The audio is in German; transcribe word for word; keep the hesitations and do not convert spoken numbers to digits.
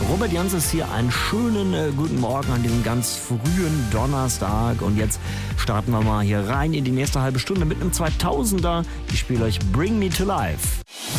Robert Janses hier, einen schönen äh, guten Morgen an diesem ganz frühen Donnerstag. Und jetzt starten wir mal hier rein in die nächste halbe Stunde mit einem zweitausender. Ich spiele euch Bring Me to Life.